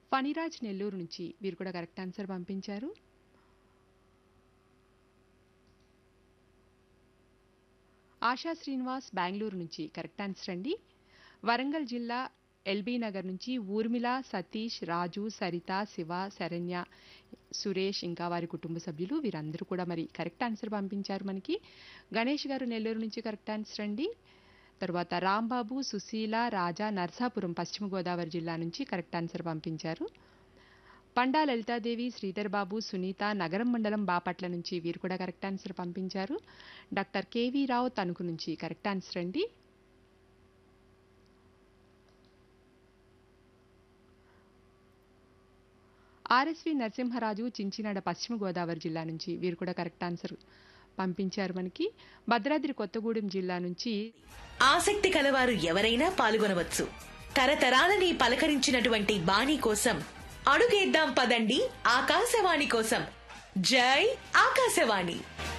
ఫణిరాజ్ నెల్లూరు నుంచి వీరు కూడా కరెక్ట్ ఆన్సర్ పంపించారు. ఆశా శ్రీనివాస్ బెంగళూరు నుంచి కరెక్ట్ ఆన్సర్ అండి. వరంగల్ జిల్లా ఎల్బీ నగర్ నుంచి ఊర్మిళ, సతీష్, రాజు, సరిత, శివ, శరణ్య, సురేష్ ఇంకా వారి కుటుంబ సభ్యులు వీరందరూ కూడా మరి కరెక్ట్ ఆన్సర్ పంపించారు మనకి. గణేష్ గారు నెల్లూరు నుంచి కరెక్ట్ ఆన్సర్ అండి. తర్వాత రాంబాబు, సుశీల, రాజా నర్సాపురం పశ్చిమ గోదావరి జిల్లా నుంచి కరెక్ట్ ఆన్సర్ పంపించారు. పండా లలితాదేవి, శ్రీధర్ బాబు, సునీత నగరం మండలం బాపట్ల నుంచి వీరు కూడా కరెక్ట్ ఆన్సర్ పంపించారు. డాక్టర్ కేవీ రావు తణుకు నుంచి కరెక్ట్ ఆన్సర్ అండి. ఆర్ఎస్వి నరసింహరాజు చించినాడ పశ్చిమ గోదావరి జిల్లా నుంచి వీరు కూడా కరెక్ట్ ఆన్సర్ పంపించారు మనకి. భద్రాద్రి కొత్తగూడెం జిల్లా నుంచి ఆసక్తి కలవారు ఎవరైనా పాల్గొనవచ్చు. తరతరాలని పలకరించినటువంటి బాణీ కోసం అడుగేద్దాం పదండి ఆకాశవాణి కోసం. జై ఆకాశవాణి.